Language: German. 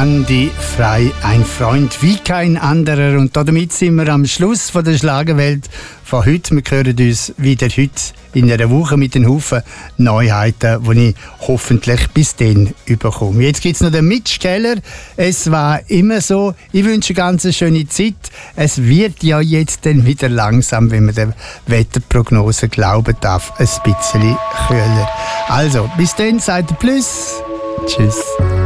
Andi Frei, ein Freund wie kein anderer. Und damit sind wir am Schluss von der Schlagerwelt von heute. Wir hören uns wieder heute in einer Woche mit den Haufen Neuheiten, die ich hoffentlich bis dann überkomme. Jetzt gibt es noch den Mitch Keller. Es war immer so. Ich wünsche eine ganz schöne Zeit. Es wird ja jetzt dann wieder langsam, wenn man der Wetterprognose glauben darf, ein bisschen kühler. Also, bis dann, seid Plus. Tschüss.